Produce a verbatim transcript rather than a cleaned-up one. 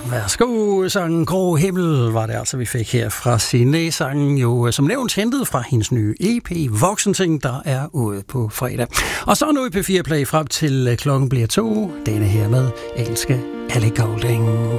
Værsgo, sangen Grå Himmel var det altså, vi fik her fra Signe. Sangen jo som nævnt hentet fra hendes nye E P Voksenting, der er ude på fredag. Og så nu i P fire Play frem til klokken bliver to. Denne her med engelske Ellie Goulding.